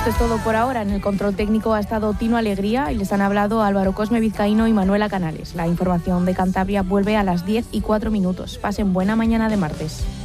Esto es todo por ahora. En el control técnico ha estado Tino Alegría y les han hablado Álvaro Cosme Vizcaíno y Manuela Canales. La información de Cantabria vuelve a las 10:04. Pasen buena mañana de martes.